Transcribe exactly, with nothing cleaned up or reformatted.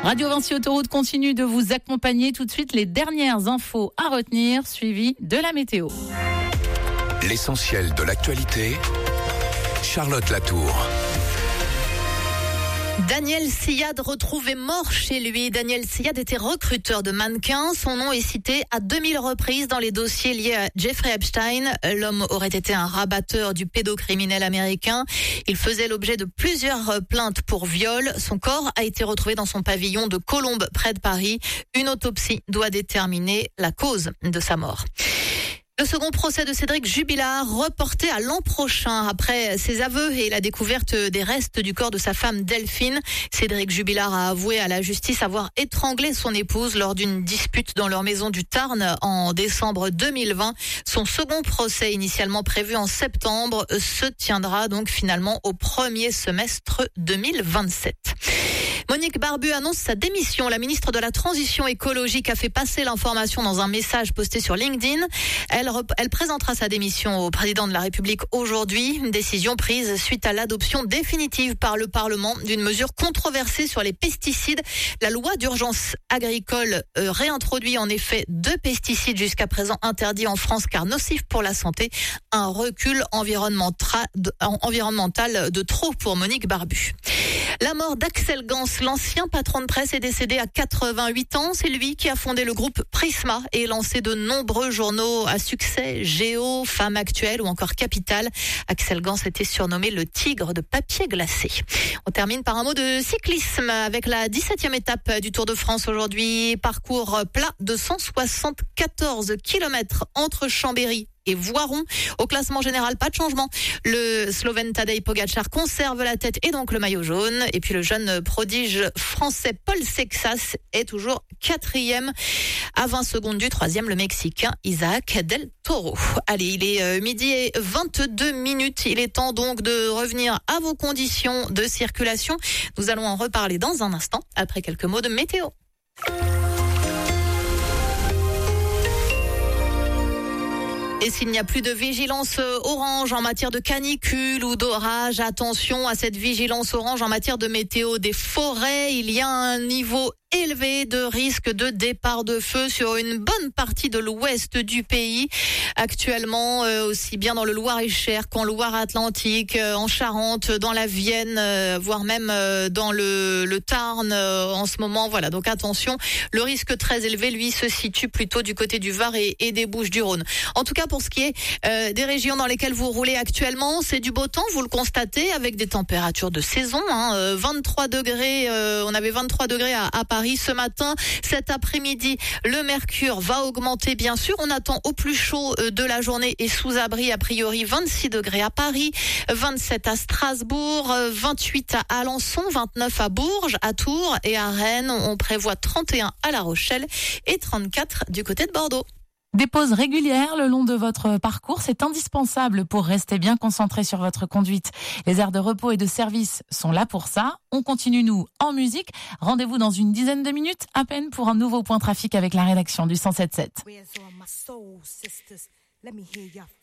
Radio Vinci Autoroute continue de vous accompagner. Tout de suite, les dernières infos à retenir, suivies de la météo. L'essentiel de l'actualité, Charlotte Latour. Daniel Siad retrouvé mort chez lui. Daniel Siad était recruteur de mannequins. Son nom est cité à deux mille reprises dans les dossiers liés à Jeffrey Epstein. L'homme aurait été un rabatteur du pédocriminel américain. Il faisait l'objet de plusieurs plaintes pour viol. Son corps a été retrouvé dans son pavillon de Colombes, près de Paris. Une autopsie doit déterminer la cause de sa mort. Le second procès de Cédric Jubilard reporté à l'an prochain. Après ses aveux et la découverte des restes du corps de sa femme Delphine, Cédric Jubilard a avoué à la justice avoir étranglé son épouse lors d'une dispute dans leur maison du Tarn en décembre deux mille vingt. Son second procès, initialement prévu en septembre, se tiendra donc finalement au premier semestre deux mille vingt-sept. Monique Barbu annonce sa démission. La ministre de la Transition écologique a fait passer l'information dans un message posté sur LinkedIn. Elle, rep- elle présentera sa démission au président de la République aujourd'hui. Une décision prise suite à l'adoption définitive par le Parlement d'une mesure controversée sur les pesticides. La loi d'urgence agricole euh, réintroduit en effet deux pesticides jusqu'à présent interdits en France car nocifs pour la santé. Un recul environnemental de, environnemental de trop pour Monique Barbu. La mort d'Axel Gans, l'ancien patron de presse, est décédé à quatre-vingt-huit ans. C'est lui qui a fondé le groupe Prisma et lancé de nombreux journaux à succès, Géo, Femme Actuelle ou encore Capital. Axel Gans était surnommé le tigre de papier glacé. On termine par un mot de cyclisme avec la dix-septième étape du Tour de France aujourd'hui. Parcours plat de cent soixante-quatorze kilomètres entre Chambéry et Voiron. Au classement général, pas de changement. Le Slovène Tadej Pogačar conserve la tête et donc le maillot jaune. Et puis le jeune prodige français Paul Sexas est toujours quatrième à vingt secondes du troisième, le Mexicain Isaac Del Toro. Allez, il est midi et vingt-deux minutes. Il est temps donc de revenir à vos conditions de circulation. Nous allons en reparler dans un instant après quelques mots de météo. Et s'il n'y a plus de vigilance orange en matière de canicule ou d'orage, attention à cette vigilance orange en matière de météo des forêts. Il y a un niveau élevé de risque de départ de feu sur une bonne partie de l'ouest du pays. Actuellement, euh, aussi bien dans le Loir-et-Cher qu'en Loire-Atlantique, euh, en Charente, dans la Vienne, euh, voire même euh, dans le, le Tarn euh, en ce moment. Voilà, donc attention, le risque très élevé, lui, se situe plutôt du côté du Var et, et des Bouches-du-Rhône. En tout cas, pour ce qui est euh, des régions dans lesquelles vous roulez actuellement, c'est du beau temps, vous le constatez, avec des températures de saison. Hein, euh, vingt-trois degrés, euh, on avait vingt-trois degrés à, à Paris ce matin. Cet après-midi, le mercure va augmenter, bien sûr. On attend au plus chaud de la journée et sous abri, a priori, vingt-six degrés à Paris, vingt-sept à Strasbourg, vingt-huit à Alençon, vingt-neuf à Bourges, à Tours et à Rennes. On prévoit trente et un à La Rochelle et trente-quatre du côté de Bordeaux. Des pauses régulières le long de votre parcours, c'est indispensable pour rester bien concentré sur votre conduite. Les aires de repos et de service sont là pour ça. On continue, nous, en musique. Rendez-vous dans une dizaine de minutes à peine pour un nouveau point trafic avec la rédaction du cent sept sept.